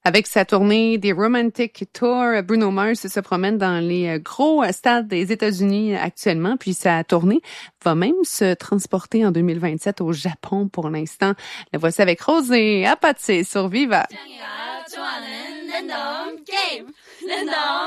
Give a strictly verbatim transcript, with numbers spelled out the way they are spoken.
Avec sa tournée des Romantic Tour, Bruno Mars se promène dans les gros stades des États-Unis actuellement, puis sa tournée va même se transporter en deux mille vingt-sept au Japon pour l'instant. La voici avec Rosé Apache sur Viva.